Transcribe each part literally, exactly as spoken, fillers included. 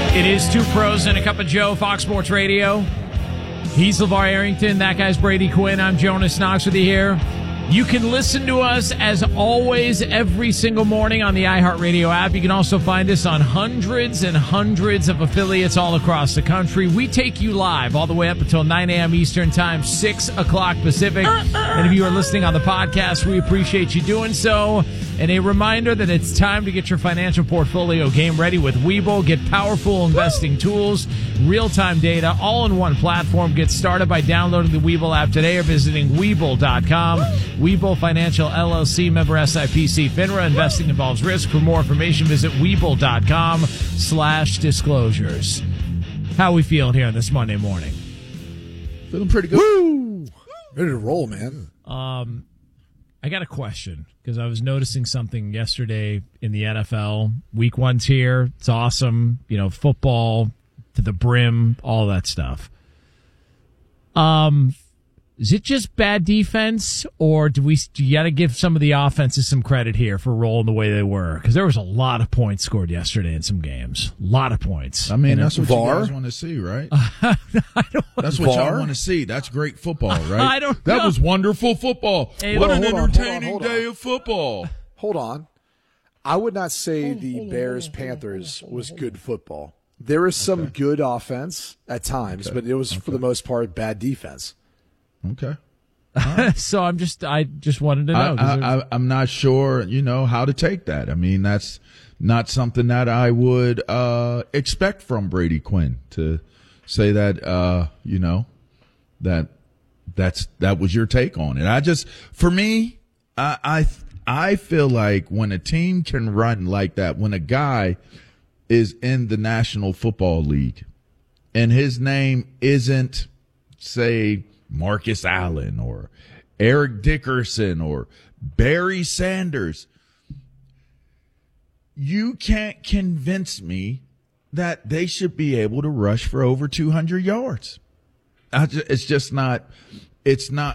It is Two Pros and a Cup of Joe, Fox Sports Radio. He's LeVar Arrington. That guy's Brady Quinn. I'm Jonas Knox with you here. You can listen to us, as always, every single morning on the iHeartRadio app. You can also find us on hundreds and hundreds of affiliates all across the country. We take you live all the way up until nine a.m. Eastern Time, six o'clock Pacific. And if you are listening on the podcast, we appreciate you doing so. And a reminder that it's time to get your financial portfolio game ready with Webull. Get powerful investing tools, real-time data, all in one platform. Get started by downloading the Webull app today or visiting Webull dot com. Webull Financial L L C, member S I P C FINRA. Investing involves risk. For more information, visit Webull dot com slash disclosures. How are we feeling here on this Monday morning? Feeling pretty good. Woo! Ready to roll, man. Um, I got a question because I was noticing something yesterday in the N F L. Week one's here. It's awesome. You know, football to the brim, all that stuff. Um, is it just bad defense, or do we? Do you got to give some of the offenses some credit here for rolling the way they were? Because there was a lot of points scored yesterday in some games. A lot of points. I mean, and that's what V A R? you guys want to see, right? I don't That's what V A R? y'all want to see. That's great football, right? I don't That know. was wonderful football. Hey, what hold an on, hold on, entertaining hold on. day of football. Hold on. I would not say the Bears-Panthers was good football. There was some Okay. good offense at times, Okay. but it was, for the most part, bad defense. Okay. So I'm just, I just wanted to know. 'cause I, there's- I, I'm not sure, you know, how to take that. I mean, that's not something that I would uh, expect from Brady Quinn to say that, uh, you know, that that's that was your take on it. I just, for me, I, I I feel like when a team can run like that, when a guy is in the National Football League and his name isn't, say, Marcus Allen or Eric Dickerson or Barry Sanders, you can't convince me that they should be able to rush for over two hundred yards. I ju- it's just not, it's not,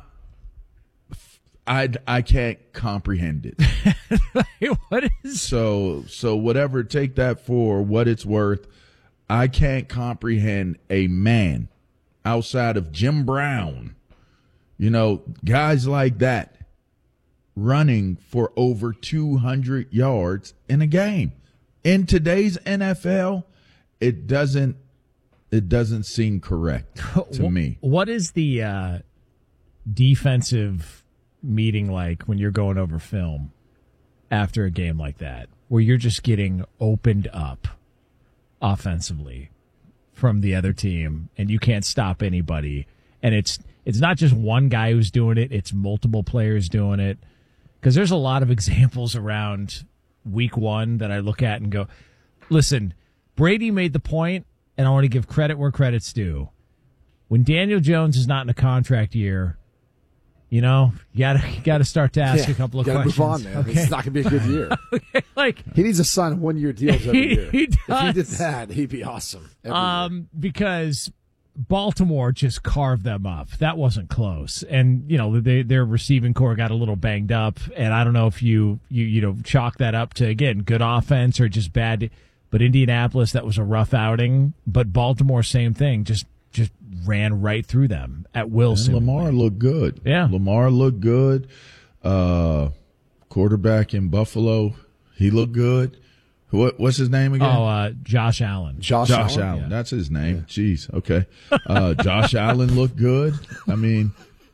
I, I can't comprehend it. what is? So, so whatever, take that for what it's worth. I can't comprehend a man outside of Jim Brown, you know, guys like that running for over two hundred yards in a game. In today's N F L, it doesn't, it doesn't seem correct to me. What is the uh, defensive meeting like when you're going over film after a game like that, where you're just getting opened up offensively from the other team and you can't stop anybody, and it's it's not just one guy who's doing it, it's multiple players doing it? Because there's a lot of examples around week one that I look at and go, listen, Brady made the point, and I want to give credit where credit's due. When Daniel Jones is not in a contract year, you know, you gotta you gotta start to ask Yeah, a couple of you gotta questions. move on, man. Okay? It's not going to be a good year. Okay, like He needs to sign one-year deals every He- year. he If he did does. that, he'd be awesome. every year. um because Baltimore just carved them up. That wasn't close. And, you know, they, their receiving core got a little banged up. And I don't know if you, you, you know, chalk that up to, again, good offense or just bad. But Indianapolis, that was a rough outing. But Baltimore, same thing. Just just ran right through them at will. And Lamar looked good. Yeah. Lamar looked good. Uh, quarterback in Buffalo, he looked good. What, what's his name again? Oh, uh, Josh Allen. Josh, Josh Allen. Allen. Yeah. That's his name. Jeez. Okay. Uh, Josh Allen looked good. I mean,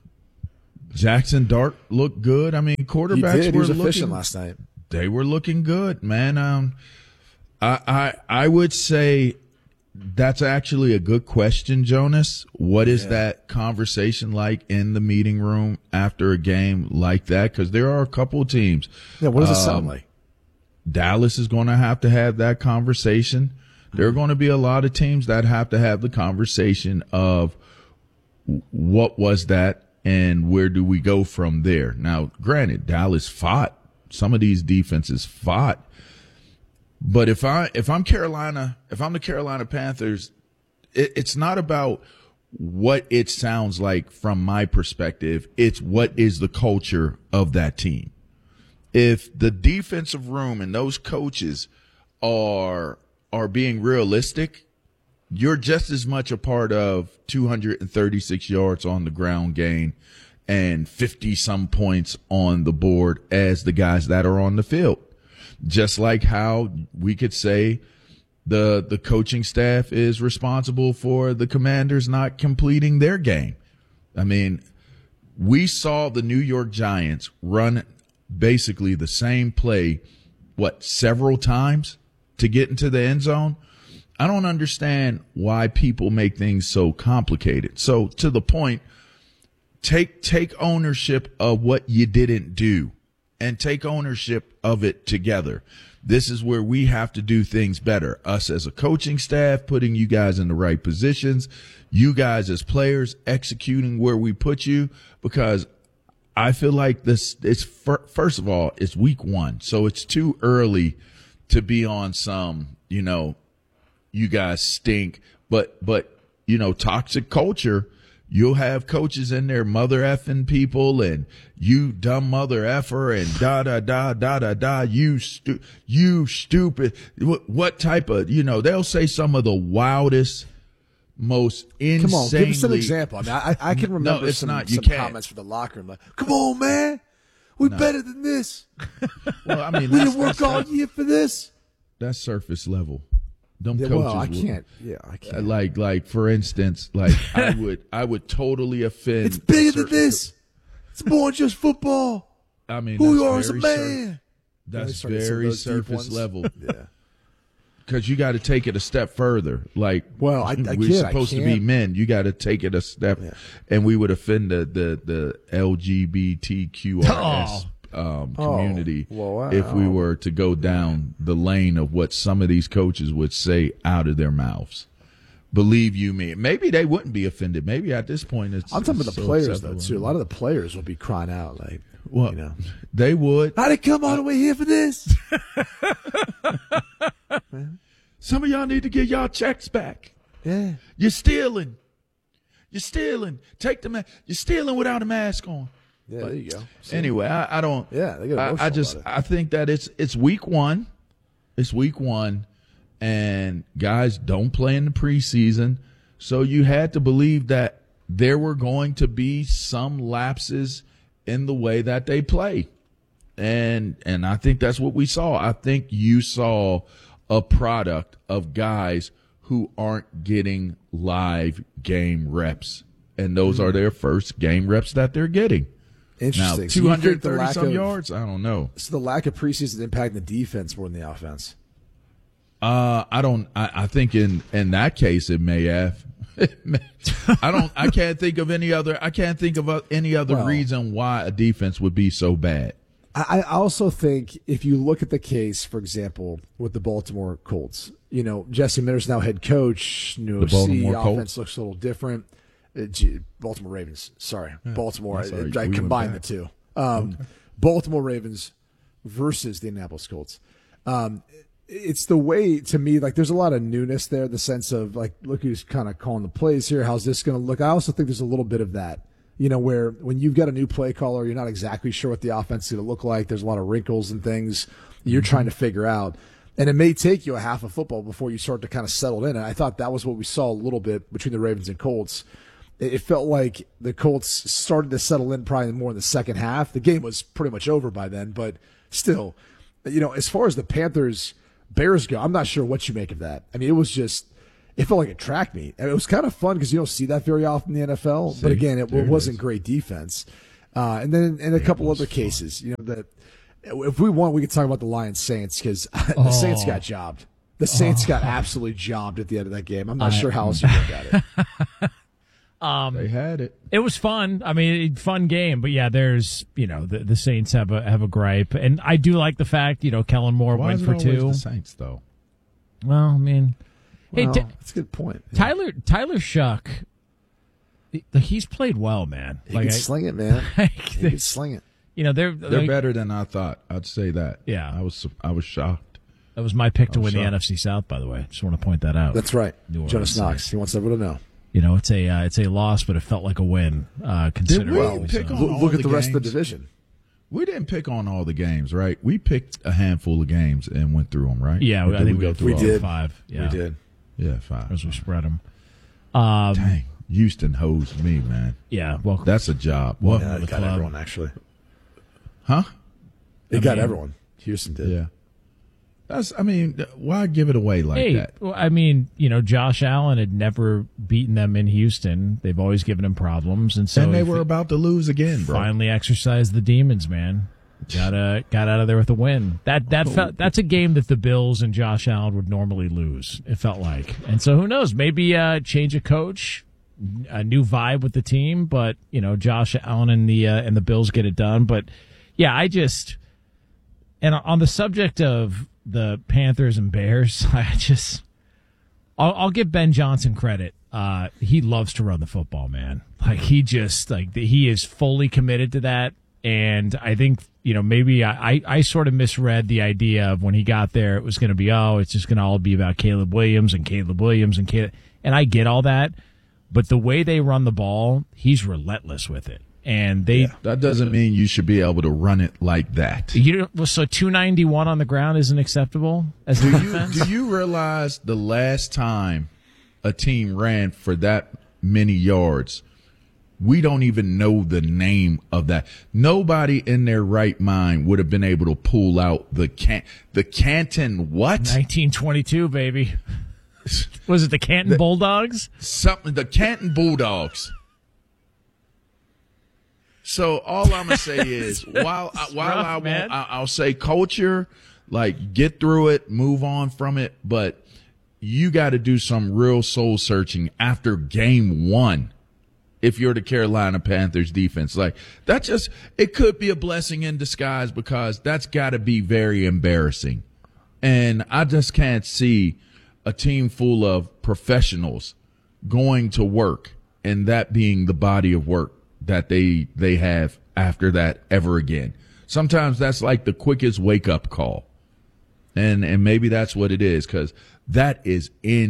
Jackson Dart looked good. I mean, He quarterbacks did. He were was looking, efficient last night. they were looking good, man. Um, I, I, I would say that's actually a good question, Jonas. What is Yeah. that conversation like in the meeting room after a game like that? Because there are a couple of teams. Yeah, what does it Um, sound like? Dallas is going to have to have that conversation. There are going to be a lot of teams that have to have the conversation of what was that and where do we go from there. Now, granted, Dallas fought. Some of these defenses fought. But if I if I'm Carolina, if I'm the Carolina Panthers, it, it's not about what it sounds like from my perspective. It's what is the culture of that team. If the defensive room and those coaches are are being realistic you're just as much a part of two hundred thirty-six yards on the ground gain and fifty some points on the board as the guys that are on the field. Just like how we could say the the coaching staff is responsible for the Commanders not completing their game. I mean, we saw the New York Giants run basically the same play, what, several times to get into the end zone. I don't understand why people make things so complicated. So to the point, take take ownership of what you didn't do and take ownership of it together. This is where we have to do things better. Us as a coaching staff, putting you guys in the right positions, you guys as players executing where we put you, because I feel like this, it's first of all, it's week one. So it's too early to be on some, you know, you guys stink, but, but, you know, toxic culture. You'll have coaches in there mother effing people and you dumb mother effer and da da da da da da. You stu- you stupid. What, what type of, you know, they'll say some of the wildest, most insanely. Come on, give us an example. I mean, I, I can remember no, it's some, not. You some can't. comments from the locker room like, "Come on, man, we No. better than this. Well, I mean, We that's, didn't work that's, all that's, year for this." that's surface level. Them Yeah, coaches well, I will- can't. Yeah, I can't. Like, like for instance, like I would, I would totally offend. It's bigger than certain- this. It's more than just football. I mean, Who that's you are as a very sur- man. That's Started some of very those deep surface ones. level. Yeah. Because you got to take it a step further. Like, Well, I- I we're can't, I supposed to be can't. men. You got to take it a step, Yeah. and we would offend the the, the L G B T Q R S um, Oh, community well, wow. if we were to go down the lane of what some of these coaches would say out of their mouths. Believe you me, maybe they wouldn't be offended. Maybe at this point, it's. I'm talking it's about the so players though acceptable. too. A lot of the players will be crying out like, Well, you know, they would. "How'd it come all the way here for this?" Some of y'all need to get y'all checks back. Yeah. You're stealing. You're stealing. Take the ma- You're stealing without a mask on. Yeah, there you go. See? Anyway, I, I don't. Yeah, they get I, I emotional just about it. I think that it's it's week one. It's week one, and guys don't play in the preseason, so you had to believe that there were going to be some lapses in the way that they play, and and I think that's what we saw. I think you saw a product of guys who aren't getting live game reps, and those Mm-hmm. are their first game reps that they're getting. Now, Interesting. So you two think hundred the thirty lack some of- yards? I don't know. So the lack of preseason impacting the defense more than the offense. Uh, I don't, I, I think in, in that case, it may have. It may- I don't, I can't think of any other, I can't think of uh, any other Well- reason why a defense would be so bad. I I also think if you look at the case, for example, with the Baltimore Colts, you know, Jesse Miller's now head coach, new The O C, Baltimore offense Colts? looks a little different. Uh, gee, Baltimore Ravens, sorry, Baltimore. that's I, all right. I We went combined the back. two. Um, Baltimore Ravens versus the Indianapolis Colts. Um, it's the way to me, like there's a lot of newness there, the sense of like, look who's kind of calling the plays here. How's this going to look? I also think there's a little bit of that. You know, where when you've got a new play caller, you're not exactly sure what the offense is going to look like. There's a lot of wrinkles and things you're trying to figure out. And it may take you a half of football before you start to kind of settle in. And I thought that was what we saw a little bit between the Ravens and Colts. It felt like the Colts started to settle in probably more in the second half. The game was pretty much over by then, but still, you know, as far as the Panthers Bears go, I'm not sure what you make of that. I mean, it was just, it felt like a track meet. And it was kind of fun because you don't see that very often in the N F L. See, but again, it, there it it wasn't is. great defense. Uh, and then in a couple was other cases, you know, that if we want, we could talk about the Lions Saints because the Saints got jobbed. The Saints got absolutely jobbed at the end of that game. I'm not sure how else you look at it. They had it. It was fun. I mean, fun game, but yeah, there's, you know, the, the Saints have a have a gripe, and I do like the fact, you know, Kellen Moore Why went is it for always two. the Saints, though? Well, I mean, hey, Well, T- that's a good point. Tyler Tyler Shuck, he- he's played well, man. He can I- sling it, man. like, He can sling it. you know, they're, They're like, better than I thought. I'd say that. Yeah. I was, I was shocked. That was my pick to Oh, win the sorry. N F C South, by the way. Just want to point that out. That's right. New Orleans Jonas Knox. Saints. He wants everyone to know. You know, it's a uh, it's a loss, but it felt like a win. Uh, considering we what we pick saw. on- Look, all look at the the rest of the games. division. We didn't pick on all the games, right? We picked a handful of games and went through them, right? Yeah, Or I did think we go we, through we all did. five. Yeah. We did. Yeah, five. As we spread them. Um, Dang, Houston hosed me, man. Yeah, welcome. That's a job. What? Yeah, the it got club. everyone, actually. Huh? It I got mean- everyone. Houston did. Yeah. That's. I mean, why give it away like Hey, that? well, I mean, you know, Josh Allen had never beaten them in Houston. They've always given him problems, and so And they if were he about to lose again, bro. finally exercised the demons, man. Got uh, got out of there with a win. That that felt, that's a game that the Bills and Josh Allen would normally lose. It felt like, and so who knows? Maybe uh, change of coach, a new vibe with the team. But you know, Josh Allen and the uh, and the Bills get it done. But yeah, I just and on the subject of the Panthers and Bears, I just I'll, I'll give Ben Johnson credit. Uh, he loves to run the football, man. Like he just like he is fully committed to that. And I think, you know, maybe I, I, I sort of misread the idea of when he got there, it was going to be, oh, it's just going to all be about Caleb Williams and Caleb Williams and Caleb. And I get all that. But the way they run the ball, he's relentless with it. And they. Yeah, that doesn't mean you should be able to run it like that. You so two ninety-one on the ground isn't acceptable as a Do you, defense? do you realize the last time a team ran for that many yards? We don't even know the name of that. Nobody in their right mind would have been able to pull out the can the Canton what? nineteen twenty-two, baby. Was it the Canton Bulldogs? Something the Canton Bulldogs. So all I'm gonna say is, while I, while rough, I won't, man. I, I'll say culture, like get through it, move on from it, but you got to do some real soul searching after game one. If you're the Carolina Panthers defense, like that, just it could be a blessing in disguise because that's got to be very embarrassing, and I just can't see a team full of professionals going to work and that being the body of work that they they have after that ever again. Sometimes that's like the quickest wake up call. And and maybe that's what it is, because that is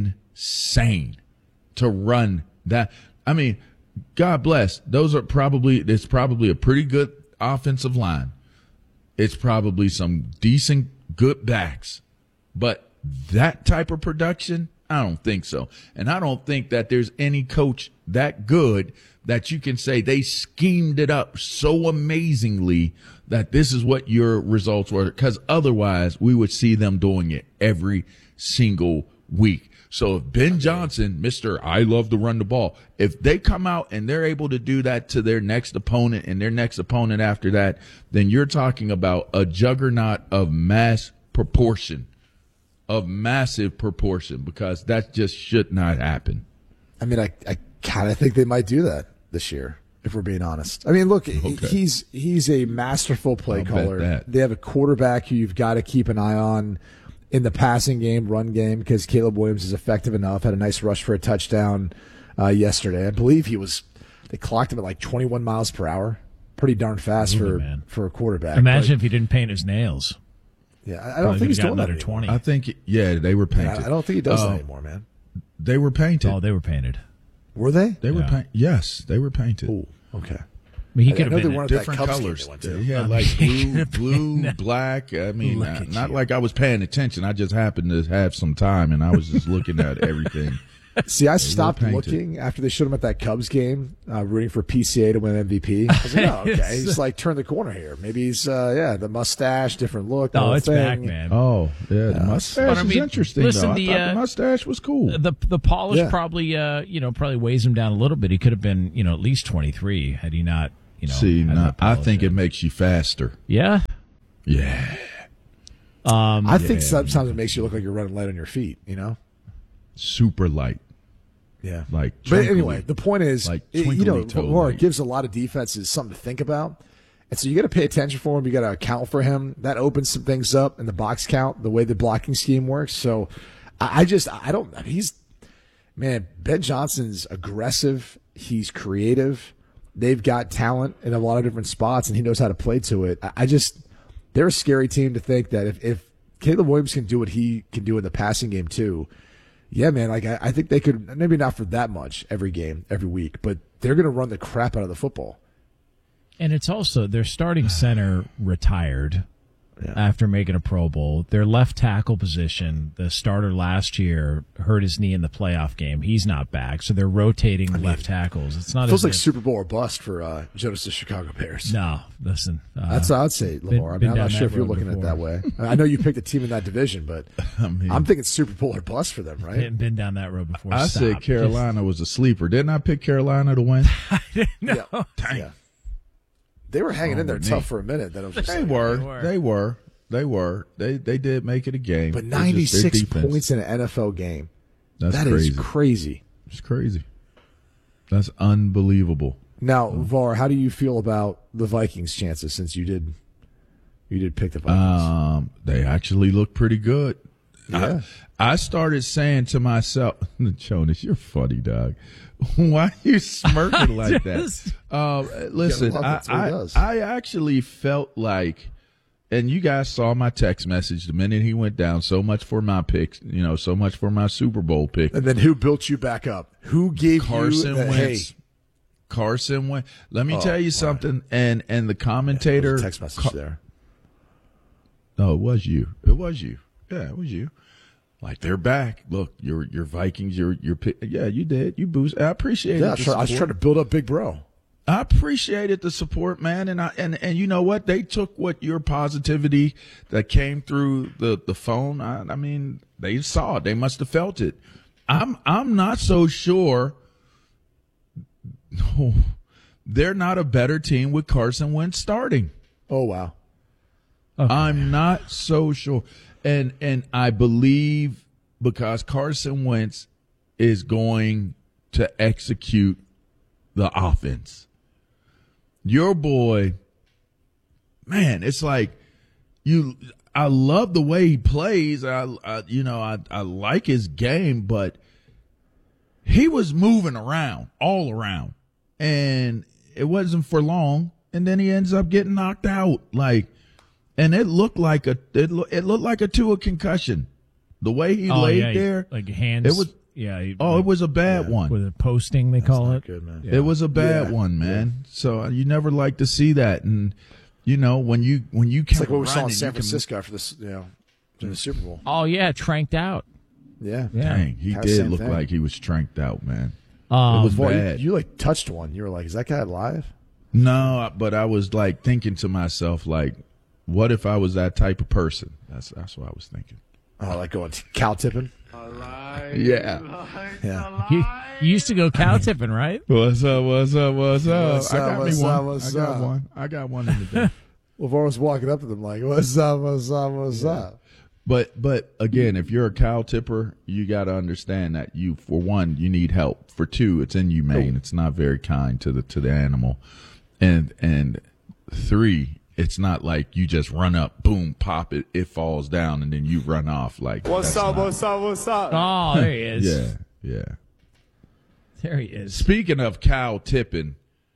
insane to run that. I mean, God bless. Those are probably it's probably a pretty good offensive line. It's probably some decent good backs. But that type of production, I don't think so. And I don't think that there's any coach that good that you can say they schemed it up so amazingly that this is what your results were. Because otherwise, we would see them doing it every single week. So if Ben Johnson, Mister I love to run the ball, if they come out and they're able to do that to their next opponent and their next opponent after that, then you're talking about a juggernaut of mass proportion. Of massive proportion, because that just should not happen. I mean, I, I kind of think they might do that this year, if we're being honest. I mean, look, Okay. he's he's a masterful play I'll bet caller. that. They have a quarterback who you've got to keep an eye on in the passing game, run game, because Caleb Williams is effective enough. Had a nice rush for a touchdown uh, yesterday. I believe he was. They clocked him at like twenty-one miles per hour. Pretty darn fast Ooh, for man. for a quarterback. Imagine But, if he didn't paint his nails. yeah, I I don't Probably think he's would've doing gotten that another anymore. twenty. I think, yeah, they were I, painted. I don't think he does Uh, that anymore, man. They were painted. Oh, they were painted. Were they? They were Yeah. painted. Yes, they were painted. Oh, okay. I mean, he I could know have they been. weren't that Different Cubs game colors. they went to. He had like blue, blue, black. I mean, Look uh, at not you. like I was paying attention. I just happened to have some time, and I was just looking at everything. See, I stopped painted. looking after they showed him at that Cubs game, uh, rooting for P C A to win M V P. I was like, oh, okay. He's like turned the corner here. Maybe he's, uh, yeah, the mustache, different look. the Oh, whole it's thing. back, man. Oh, yeah, the mustache But I mean, is interesting. listen, though. I the, thought uh, the mustache was cool. The the polish Yeah. probably uh you know probably weighs him down a little bit. He could have been you know at least twenty-three had he not you know. See, had now, that I polish think it in. makes you faster. Yeah. Yeah, Um. I think sometimes it makes you look like you're running light on your feet, you know? super light. Yeah. Like But twinkly. anyway, the point is, Like it- you know, twinkly toe Laura light. gives a lot of defenses something to think about. And so you got to pay attention for him. You got to account for him. That opens some things up in the box count, the way the blocking scheme works. So I, I just, I don't, I mean, he's, man, Ben Johnson's aggressive. He's creative. They've got talent in a lot of different spots, and he knows how to play to it. I, I just, they're a scary team to think that if, if Caleb Williams can do what he can do in the passing game too, yeah, man, like I, I think they could, maybe not for that much every game, every week, but they're going to run the crap out of the football. And it's also their starting center retired. Yeah. after making a Pro Bowl. Their left tackle position, the starter last year, hurt his knee in the playoff game. He's not back, so they're rotating I mean, left tackles. It's not feels as like if, Super Bowl or bust for uh, Jonas' Chicago Bears. No, listen. Uh, That's what I'd say, LeVar. I mean, I'm not sure if you're looking before. at it that way. I know you picked a team in that division, but I mean, I'm thinking Super Bowl or bust for them, right? Been, been down that road before. I Stop. said Carolina was a sleeper. Didn't I pick Carolina to win? I didn't know. Yeah. Dang. Yeah. They were hanging Oh, in there me. tough for a minute. That was just They like, were. They were. They were. They were. They they did make it a game. But It's just their ninety-six defense. points in an N F L game. That's That crazy. is crazy. It's crazy. That's unbelievable. Now, Var, how do you feel about the Vikings' chances since you did you did pick the Vikings? Um, they actually look pretty good. Yeah. I, I started saying to myself, Jonas, you're funny, dog. Why are you smirking like that? Uh, listen, love it. I, That's what he I, does. I actually felt like, and you guys saw my text message the minute he went down. So much for my picks, you know, so much for my Super Bowl pick. And then who built you back up? Who gave Carson you the, Wentz. hey, Carson Wentz. Let me Oh, tell you something. And and the commentator, There was a text message Car- there. No, it was you. It was you. Yeah, it was you. Like they're back. Look, your your Vikings. Your your pick. Yeah, you did. You boost. I appreciate Yeah, it. sure. I was trying to build up Big Bro. I appreciated the support, man, and I and and you know what? They took what your positivity that came through the the phone. I, I mean, they saw it. They must have felt it. I'm I'm not so sure. No, they're not a better team with Carson Wentz starting. Oh wow. Okay. I'm not so sure. And and I believe because Carson Wentz is going to execute the offense. Your boy, man, it's like you I love the way he plays. I, I you know, I I like his game, but he was moving around, all around. And it wasn't for long, and then he ends up getting knocked out. Like And it looked like a it, lo- it looked like a Tua concussion. The way he oh, laid yeah, there, like hands. it was- yeah. he- oh, it was a bad Yeah. one. with a posting they call Not it. good, man. Yeah. It was a bad Yeah. one, man. So you never like to see that. And you know when you when you It's can like what we run saw in and San you can- Francisco after this, you know, in the Super Bowl. Oh yeah, tranked out. Yeah. Yeah. Dang, he Kind of did same look thing. like he was tranked out, man. Um, it was Boy, you, bad. you like touched one. You were like, "Is that guy alive?" No, but I was like thinking to myself, like, what if I was that type of person? That's that's what I was thinking. Oh, like going cow tipping. Yeah. Yeah. you, you used to go cow tipping, right? What's up? What's up? What's up? What's I up, got what's me one. up, what's I got up? one. I got one in the day. LeVar was walking up to them like, "What's up? What's up? What's up?" But but again, if you're a cow tipper, you got to understand that you, for one, you need help. For two, it's inhumane. It's not very kind to the to the animal, and and three, it's not like you just run up, boom, pop it, it falls down, and then you run off. Like What's that's up, not- what's up, what's up? Oh, there he is. Yeah, yeah. There he is. Speaking of cow tipping,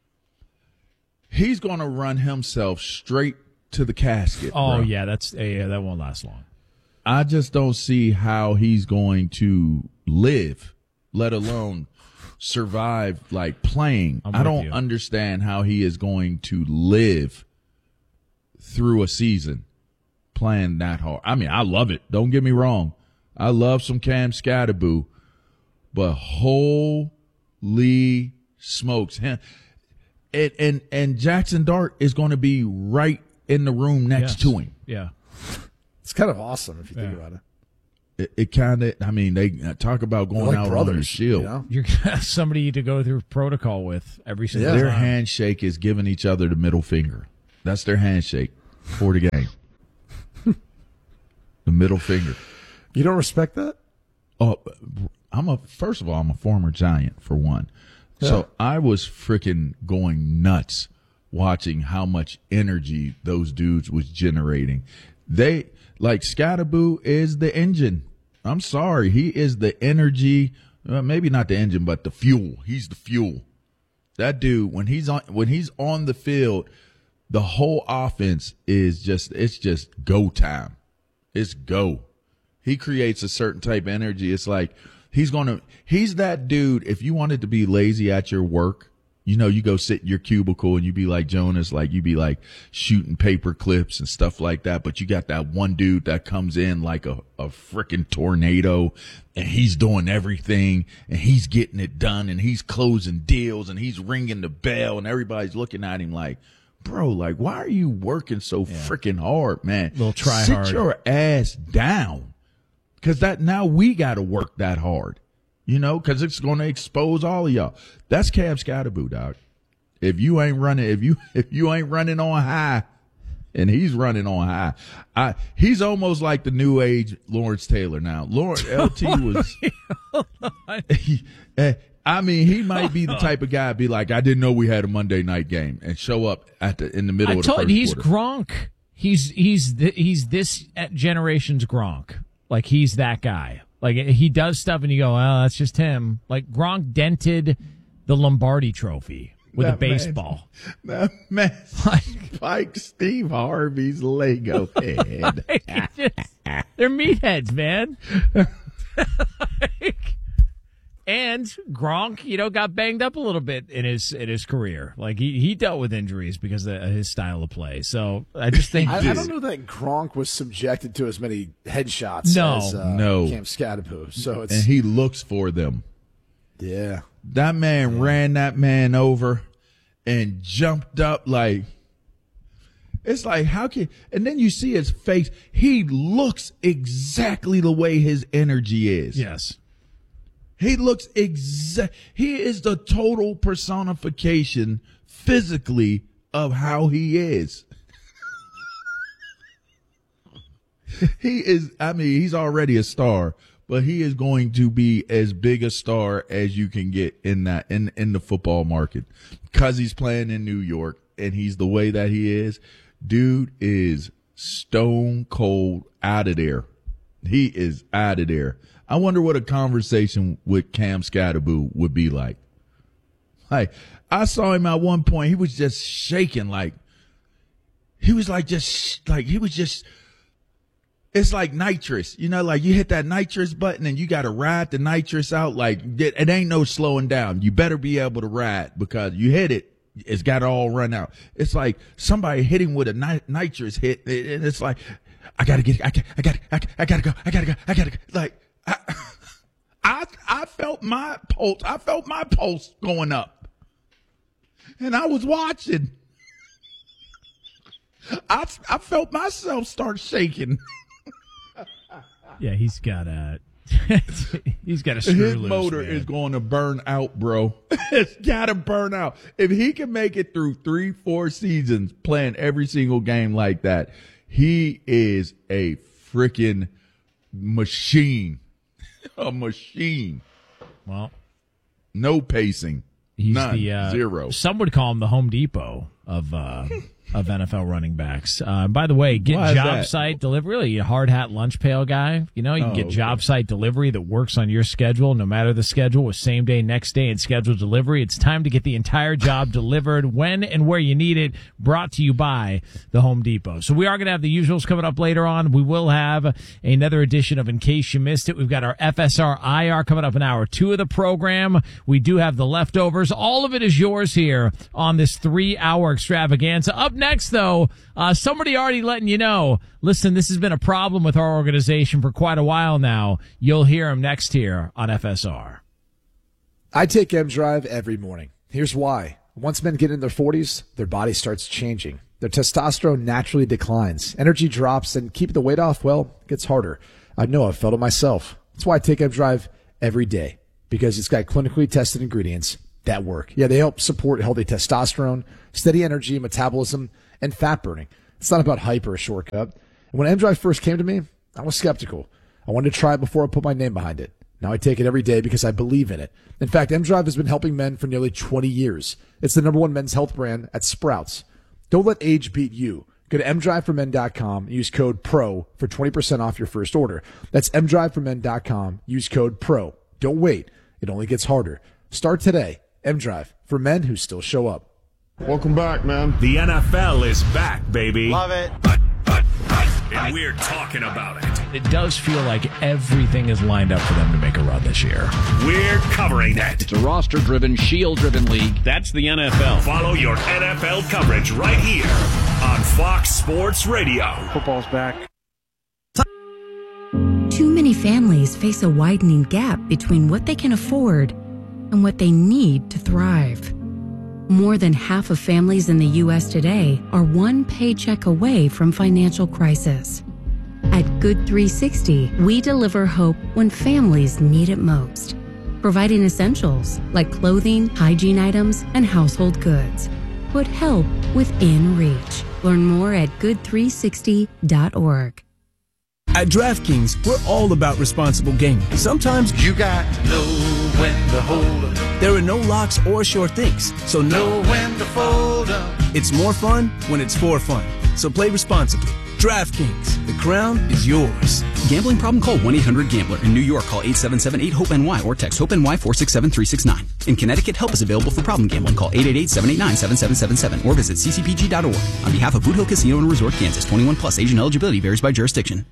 he's going to run himself straight to the casket. Oh bro. yeah, that's uh, yeah, that won't last long. I just don't see how he's going to live, let alone survive like playing. I'm I with don't you. understand how he is going to live through a season playing that hard. I mean, I love it. Don't get me wrong. I love some Cam Scatterboo, but holy smokes. Him, and, and, and Jackson Dart is going to be right in the room next Yes. to him. Yeah. It's kind of awesome if you think Yeah. about it. It, it kind of, I mean, they talk about They're going like out on brothers, their shield. you know? You're gonna have somebody to go through protocol with every single Yeah. Their time. handshake is giving each other the middle finger. That's their handshake for the game. The middle finger. You don't respect that? Oh, I'm a first of all, I'm a former Giant for one. So I was freaking going nuts watching how much energy those dudes was generating. They like Scatterboo is the engine. I'm sorry, he is the energy. Uh, maybe not the engine, but the fuel. He's the fuel. That dude, when he's on when he's on the field, the whole offense is just it's just go time. It's go. He creates a certain type of energy. It's like he's gonna he's that dude. If you wanted to be lazy at your work you know, you go sit in your cubicle and you be like Jonas, like you be like shooting paper clips and stuff like that. But you got that one dude that comes in like a, a freaking tornado and he's doing everything and he's getting it done and he's closing deals and he's ringing the bell and everybody's looking at him like, bro, like, why are you working so yeah. freaking hard, man? Little try Sit hard. your ass down. Cause that now we got to work that hard. You know, because it's going to expose all of y'all. That's Cam Scatterboo, dog. If you ain't running, if you if you ain't running on high, and he's running on high, I he's almost like the new age Lawrence Taylor now. Lawrence L T was. he, I mean, he might be the type of guy to be like, I didn't know we had a Monday night game, and show up at the in the middle I of the first told you, he's quarter. Gronk. He's he's th- he's this generation's Gronk. Like he's that guy. Like, he does stuff, and you go, oh, that's just him. Like, Gronk dented the Lombardi trophy with that a baseball. Man, that man spiked Steve Harvey's Lego head. Like, just, they're meatheads, man. Like, and Gronk, you know, got banged up a little bit in his in his career. Like, he, he dealt with injuries because of his style of play. So, I just think... I, I don't know that Gronk was subjected to as many headshots no. as uh, no. Cam Scatterboo. So it's, and he looks for them. Yeah. That man yeah. ran that man over and jumped up like... It's like, how can... And then you see his face. He looks exactly the way his energy is. Yes. He looks exact. He is the total personification physically of how he is. He is, I mean, he's already a star, but he is going to be as big a star as you can get in that, in, in the football market, because he's playing in New York and he's the way that he is. Dude is stone cold out of there. He is out of there. I wonder what a conversation with Cam Scatterboo would be like. Like, I saw him at one point. He was just shaking. Like, he was like, just like, he was just, it's like nitrous. You know, like you hit that nitrous button and you got to ride the nitrous out. Like, it, it ain't no slowing down. You better be able to ride, because you hit it, it's got to all run out. It's like somebody hitting with a nit- nitrous hit. And it's like, I got to get, I got, I got, I got to go. I got to go. I got to go. Like, I, I I felt my pulse. I felt my pulse going up, and I was watching. I I felt myself start shaking. Yeah, he's got a he's got a screw His loose, motor man. is going to burn out, bro. It's got to burn out. If he can make it through three, four seasons playing every single game like that, he is a freaking machine. A machine. Well, no pacing. He's None. the uh, Zero. Some would call him the Home Depot of uh, of N F L running backs. Uh, by the way, get Why is job that? site delivery. Really, a hard hat lunch pail guy. You know, you can Oh, get okay. job site delivery that works on your schedule, no matter the schedule, with same day, next day, and scheduled delivery. It's time to get the entire job delivered when and where you need it. Brought to you by the Home Depot. So we are going to have the usuals coming up later on. We will have another edition of In Case You Missed It. We've got our F S R I R coming up in hour two of the program. We do have the leftovers. All of it is yours here on this three-hour extravaganza. Up next, though, uh, somebody already letting you know, listen, this has been a problem with our organization for quite a while now. You'll hear him next here on F S R. I take M Drive every morning. Here's why. Once men get in their forties, their body starts changing. Their testosterone naturally declines. Energy drops, and keeping the weight off, well, gets harder. I know, I've felt it myself. That's why I take M Drive every day, because it's got clinically tested ingredients that work. Yeah, they help support healthy testosterone, steady energy, metabolism, and fat burning. It's not about hype or a shortcut. And when M Drive first came to me, I was skeptical. I wanted to try it before I put my name behind it. Now I take it every day because I believe in it. In fact, M Drive has been helping men for nearly twenty years. It's the number one men's health brand at Sprouts. Don't let age beat you. Go to m drive for men dot com and use code PRO for twenty percent off your first order. That's m drive for men dot com. Use code PRO. Don't wait. It only gets harder. Start today. M-Drive, for men who still show up. Welcome back, man. The N F L is back, baby. Love it. But, but, but. and we're talking about it. It does feel like everything is lined up for them to make a run this year. We're covering it. It's a roster-driven, shield-driven league. That's the N F L. Follow your N F L coverage right here on Fox Sports Radio. Football's back. Too many families face a widening gap between what they can afford and what they need to thrive. More than half of families in the U S today are one paycheck away from financial crisis. At Good three sixty, we deliver hope when families need it most, providing essentials like clothing, hygiene items, and household goods. Put help within reach. Learn more at good three sixty dot org. At DraftKings, we're all about responsible gaming. Sometimes you got to know when to hold up. There are no locks or sure things, so know when to fold up. It's more fun when it's for fun. So play responsibly. DraftKings, the crown is yours. Gambling problem? Call one eight hundred gambler. In New York, call eight seven seven eight hope N Y or text HOPE-NY four six seven three six nine. In Connecticut, help is available for problem gambling. Call eight eight eight seven eight nine seven seven seven seven or visit c c p g dot org. On behalf of Boot Hill Casino and Resort, Kansas, twenty-one plus, age and eligibility varies by jurisdiction.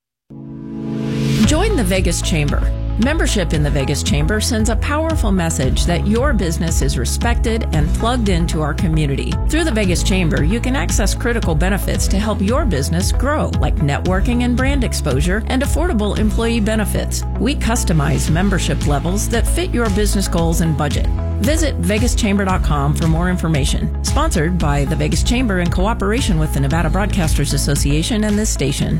Join the Vegas Chamber. Membership in the Vegas Chamber sends a powerful message that your business is respected and plugged into our community. Through the Vegas Chamber, you can access critical benefits to help your business grow, like networking and brand exposure and affordable employee benefits. We customize membership levels that fit your business goals and budget. Visit vegas chamber dot com for more information. Sponsored by the Vegas Chamber in cooperation with the Nevada Broadcasters Association and this station.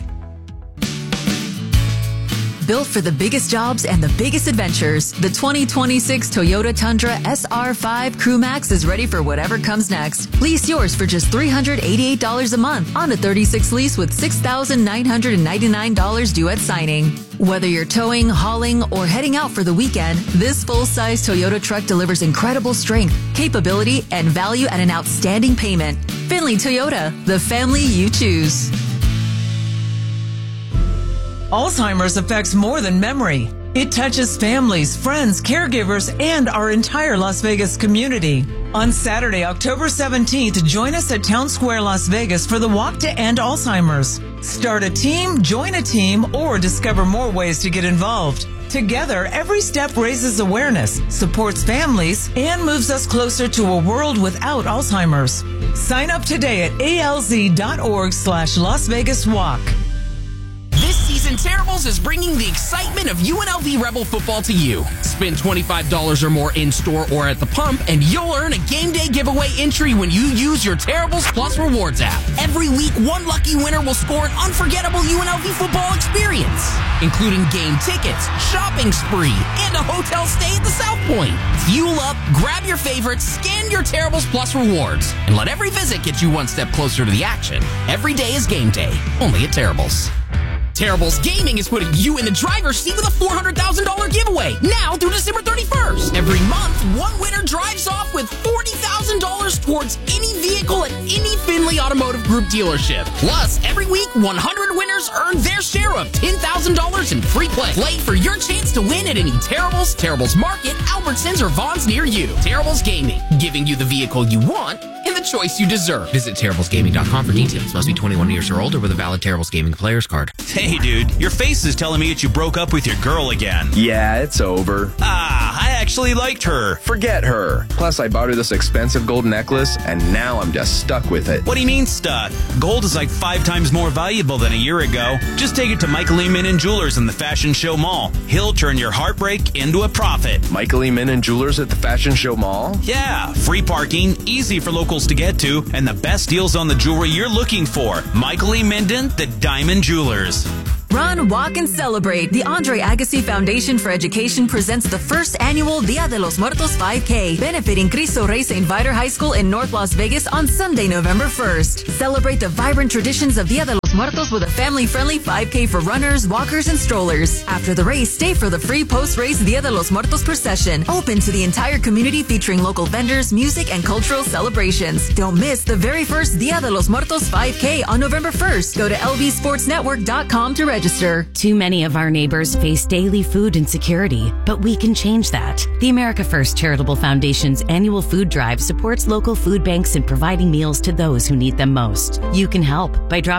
Built for the biggest jobs and the biggest adventures, the twenty twenty-six Toyota Tundra S R five Crew Max is ready for whatever comes next. Lease yours for just three hundred eighty-eight dollars a month on a thirty-six lease with six thousand nine hundred ninety-nine dollars due at signing. Whether you're towing, hauling, or heading out for the weekend, this full-size Toyota truck delivers incredible strength, capability, and value at an outstanding payment. Finley Toyota, the family you choose. Alzheimer's affects more than memory. It touches families, friends, caregivers, and our entire Las Vegas community. On Saturday, October seventeenth, join us at Town Square, Las Vegas for the Walk to End Alzheimer's. Start a team, join a team, or discover more ways to get involved. Together, every step raises awareness, supports families, and moves us closer to a world without Alzheimer's. Sign up today at A L Z dot org slash Las Vegas Walk. This season, Terribles is bringing the excitement of U N L V Rebel football to you. Spend twenty-five dollars or more in-store or at the pump, and you'll earn a game day giveaway entry when you use your Terribles Plus Rewards app. Every week, one lucky winner will score an unforgettable U N L V football experience, including game tickets, shopping spree, and a hotel stay at the South Point. Fuel up, grab your favorites, scan your Terribles Plus Rewards, and let every visit get you one step closer to the action. Every day is game day, only at Terribles. Terribles Gaming is putting you in the driver's seat with a four hundred thousand dollars giveaway now through December thirty-first. Every month, one winner drives off with forty thousand dollars towards any vehicle at any Finley Automotive Group dealership. Plus, every week, one hundred winners earn their share of ten thousand dollars in free play. Play for your chance to win at any Terribles, Terribles Market, Albertsons, or Vaughn's near you. Terribles Gaming, giving you the vehicle you want and the choice you deserve. Visit Terribles Gaming dot com for details. Must be twenty-one years or older with a valid Terribles Gaming player's card. Hey, dude, your face is telling me that you broke up with your girl again. Yeah, it's over. Ah, I actually liked her. Forget her. Plus, I bought her this expensive gold necklace, and now I'm just stuck with it. What do you mean stuck? Gold is like five times more valuable than a year ago. Just take it to Michael E. Minnan Jewelers in the Fashion Show Mall. He'll turn your heartbreak into a profit. Michael E. Minnan Jewelers at the Fashion Show Mall? Yeah, free parking, easy for locals to get to, and the best deals on the jewelry you're looking for. Michael E. Minden, the Diamond Jewelers. Run, walk, and celebrate. The Andre Agassi Foundation for Education presents the first annual Dia de los Muertos five K, benefiting Cristo Rey Saint Viator High School in North Las Vegas on Sunday, November first. Celebrate the vibrant traditions of Dia de los Muertos with a family-friendly five K for runners, walkers, and strollers. After the race, stay for the free post-race Dia de los Muertos procession, open to the entire community featuring local vendors, music, and cultural celebrations. Don't miss the very first Dia de los Muertos five K on November first. Go to L V sports network dot com to register. Too many of our neighbors face daily food insecurity, but we can change that. The America First Charitable Foundation's annual food drive supports local food banks in providing meals to those who need them most. You can help by dropping off canned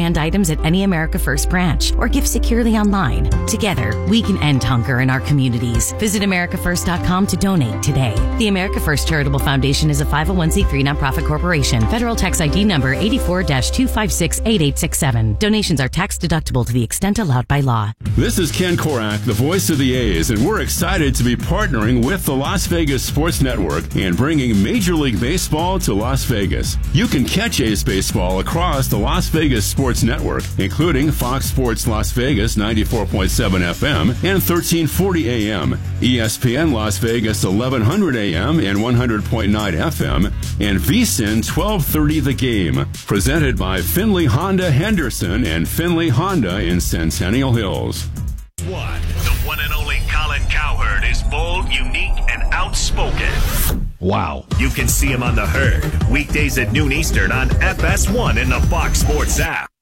scanned items at any America First branch or give securely online. Together, we can end hunger in our communities. Visit america first dot com to donate today. The America First Charitable Foundation is a five oh one c three nonprofit corporation. Federal tax I D number eighty-four dash two five six eight eight six seven. Donations are tax deductible to the extent allowed by law. This is Ken Korak, the voice of the A's, and we're excited to be partnering with the Las Vegas Sports Network and bringing Major League Baseball to Las Vegas. You can catch A's baseball across the Las Vegas Sports Network, including Fox Sports Las Vegas ninety-four point seven F M and thirteen forty A M, E S P N Las Vegas eleven hundred A M and one hundred point nine F M, and V S I N twelve thirty The Game. Presented by Finley Honda Henderson and Finley Honda in Centennial Hills. One, the one and only Colin Cowherd is bold, unique, and outspoken. Wow. You can see him on The Herd, weekdays at noon Eastern on F S one in the Fox Sports app.